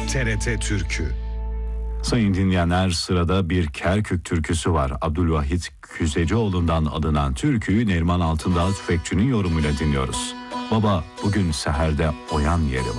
TRT Türkü. Sayın dinleyenler, sırada bir Kerkük türküsü var. Abdülvahit Küzecioğlu'ndan alınan türküyü Neriman Altındağ Tüfekçi'nin yorumuyla dinliyoruz. Baba, bugün seherde oyan yerim.